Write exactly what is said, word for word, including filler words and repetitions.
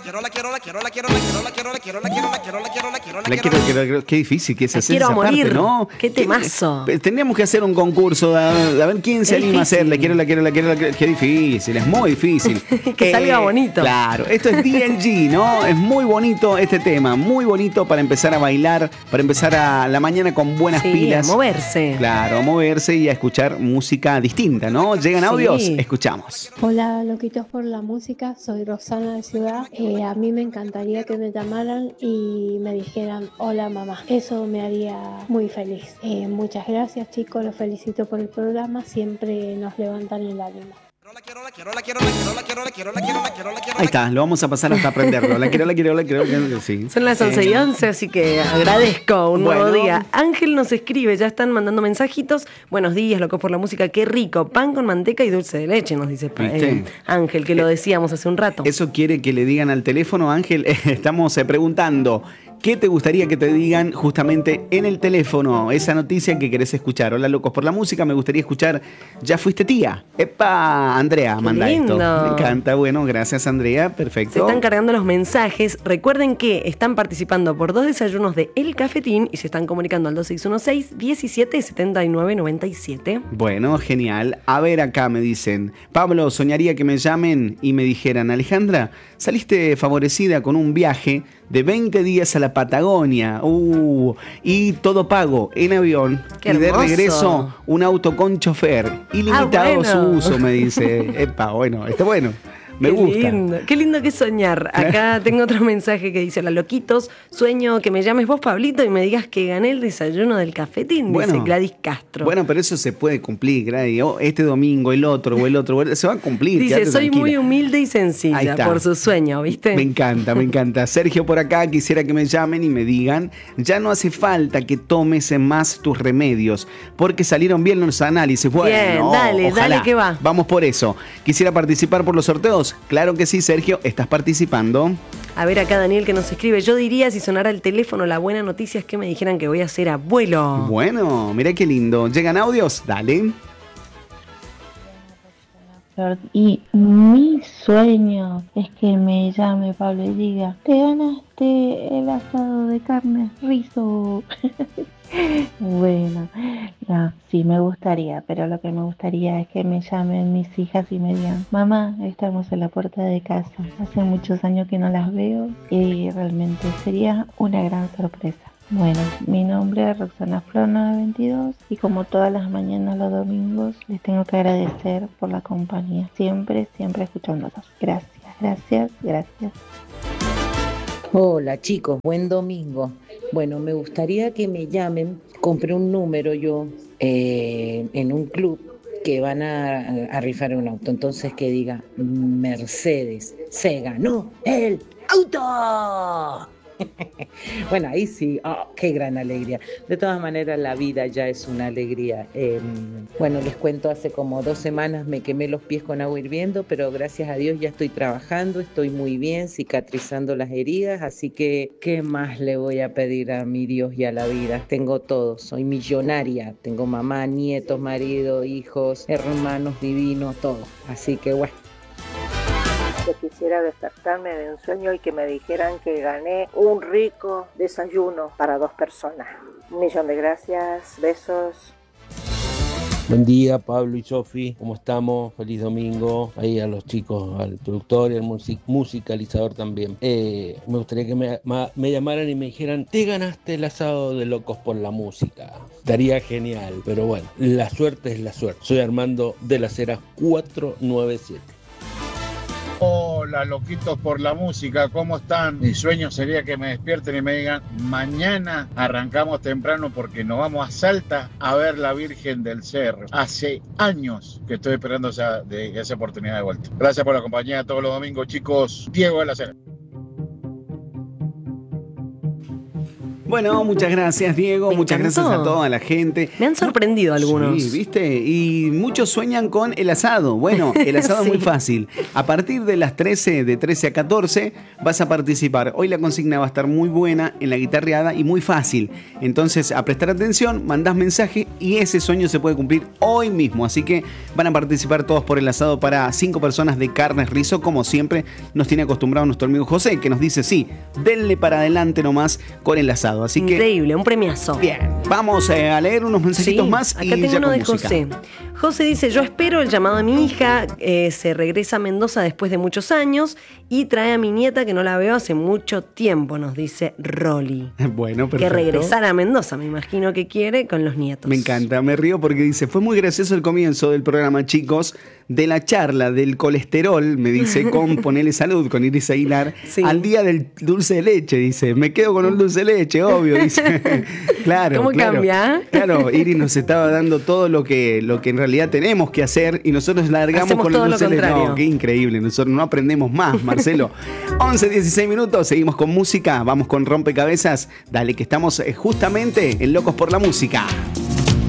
quiero, la quiero, la quiero, la quiero, la quiero, la quiero, la quiero, la quiero, la quiero, la quiero, la quiero, la La quiero, quiero, quiero. Qué difícil que es La hacer quiero esa a morir. parte, ¿no? Qué temazo. ¿Qué- Tendríamos que hacer un concurso a, a ver quién se Qué anima a hacer. difícil. La quiero, la quiero, la quiero, la quiero. Qué difícil, es muy difícil. Que salga bonito. Claro, esto es D L G, ¿no? Es muy bonito este tema, muy bonito para empezar a bailar, para empezar a la mañana con buenas Sí, pilas. a moverse. Claro, a moverse y a escuchar música distinta, ¿no? Llegan Sí. audios, escuchamos. Hola, loquitos por la música, soy Rosana de Ciudad. Eh, a mí me encantaría que me llamaran y me dijeran hola mamá. Eso me haría muy feliz. Eh, muchas gracias chicos, los felicito por el programa, siempre nos levantan el ánimo. La quiero, la quiero, la quiero, la quiero, la quiero, la quiero, la quiero, la quiero, la quiero. Ahí está, lo vamos a pasar hasta aprenderlo. La quiero, la quiero, la quiero, la quiero, sí. Son las once y once, así que agradezco un nuevo Bueno. día. Ángel nos escribe, ya están mandando mensajitos. Buenos días, locos por la música, qué rico. Pan con manteca y dulce de leche, nos dice pa- ¿Viste? eh, Ángel, que lo decíamos hace un rato. Eso quiere que le digan al teléfono, Ángel. Estamos eh, preguntando, ¿qué te gustaría que te digan justamente en el teléfono? Esa noticia que querés escuchar. Hola, locos por la música, me gustaría escuchar Ya fuiste tía. Epa, Andrea, Qué manda esto. lindo. Me encanta, bueno, gracias Andrea, perfecto. Se están cargando los mensajes. Recuerden que están participando por dos desayunos de El Cafetín y se están comunicando al dos seis uno seis, diecisiete, setenta y nueve, noventa y siete. Bueno, genial. A ver, acá me dicen, Pablo, soñaría que me llamen y me dijeran, Alejandra, saliste favorecida con un viaje de veinte días a la Patagonia, uh, y todo pago en avión, Qué y de hermoso. regreso un auto con chofer, ilimitado Ah, bueno. su uso, me dice. Epa, bueno, está bueno. Me Qué gusta. lindo, qué lindo que es soñar. Acá tengo otro mensaje que dice: hola loquitos, sueño que me llames vos, Pablito, y me digas que gané el desayuno del cafetín, Bueno. dice Gladys Castro. Bueno, pero eso se puede cumplir, Gladys. Oh, este domingo, el otro, o el otro, o el- se va a cumplir. Dice, quédate soy tranquila. muy humilde y Ahí sencilla está. por su sueño, ¿viste? Me encanta, me encanta. Sergio por acá, quisiera que me llamen y me digan, ya no hace falta que tomes más tus remedios, porque salieron bien los análisis. Bueno, Bien, dale, ojalá. dale que va. Vamos por eso. ¿Quisiera participar por los sorteos? Claro que sí, Sergio, estás participando. A ver acá Daniel que nos escribe, yo diría si sonara el teléfono, la buena noticia es que me dijeran que voy a ser abuelo. Bueno, mira qué lindo. ¿Llegan audios? Dale. Y mi sueño es que me llame Pablo y diga, te ganaste el asado de carne rizo. Bueno, no, sí me gustaría, pero lo que me gustaría es que me llamen mis hijas y me digan, mamá, estamos en la puerta de casa, hace muchos años que no las veo y realmente sería una gran sorpresa. Bueno, mi nombre es Roxana Flor novecientos veintidós y como todas las mañanas los domingos les tengo que agradecer por la compañía, siempre, siempre escuchándolos. Gracias, gracias, gracias. Hola chicos, buen domingo. Bueno, me gustaría que me llamen, compré un número yo eh, en un club que van a, a rifar un auto, entonces que diga Mercedes, se ganó el auto. Bueno, ahí sí, oh, qué gran alegría. De todas maneras, la vida ya es una alegría. Eh, bueno, les cuento, hace como dos semanas me quemé los pies con agua hirviendo, pero gracias a Dios ya estoy trabajando, estoy muy bien, cicatrizando las heridas, así que, ¿qué más le voy a pedir a mi Dios y a la vida? Tengo todo, soy millonaria, tengo mamá, nietos, marido, hijos, hermanos divinos, todo. Así que bueno. Yo quisiera despertarme de un sueño y que me dijeran que gané un rico desayuno para dos personas. Un millón de gracias, besos. Buen día, Pablo y Sofi, ¿cómo estamos? Feliz domingo. Ahí a los chicos, al productor y al music- musicalizador también. Eh, me gustaría que me, ma- me llamaran y me dijeran, te ganaste el asado de Locos por la Música. Estaría genial, pero bueno, la suerte es la suerte. Soy Armando de las Heras cuatrocientos noventa y siete. Hola, loquitos por la música, ¿cómo están? Mi sueño sería que me despierten y me digan, mañana arrancamos temprano porque nos vamos a Salta a ver la Virgen del Cerro. Hace años que estoy esperando esa, de, esa oportunidad de vuelta. Gracias por la compañía todos los domingos, chicos. Diego de la Cera. Bueno, muchas gracias, Diego. Me muchas encantó. gracias a toda la gente. Me han sorprendido algunos. Sí, ¿viste? Y muchos sueñan con el asado. Bueno, el asado Sí. es muy fácil. A partir de las trece, de trece a catorce, vas a participar. Hoy la consigna va a estar muy buena en la guitarreada y muy fácil. Entonces, a prestar atención, mandás mensaje y ese sueño se puede cumplir hoy mismo. Así que van a participar todos por el asado para cinco personas de Carnes Rizo, como siempre nos tiene acostumbrado nuestro amigo José, que nos dice, sí, denle para adelante nomás con el asado. Así que, Increíble, un premiazo. bien, vamos eh, a leer unos mensajitos Sí, más acá y tengo ya uno con de música. José. José dice, yo espero el llamado de mi hija, eh, se regresa a Mendoza después de muchos años y trae a mi nieta que no la veo hace mucho tiempo, nos dice Rolly. Bueno, Que perfecto. regresara a Mendoza, me imagino que quiere, con los nietos. Me encanta, me río porque dice, fue muy gracioso el comienzo del programa, chicos, de la charla del colesterol, me dice, con Ponele Salud, con Iris Aguilar, Sí. al día del dulce de leche, dice, me quedo con un dulce de leche, obvio, dice. Claro, ¿Cómo claro. cambia? Claro, Iris nos estaba dando todo lo que, lo que en realidad tenemos que hacer y nosotros largamos Hacemos con todo el lo dulce de leche. contrario. No, qué increíble, nosotros no aprendemos más, Marcelo. once, dieciséis minutos, seguimos con música, vamos con rompecabezas, dale que estamos eh, justamente en Locos por la Música.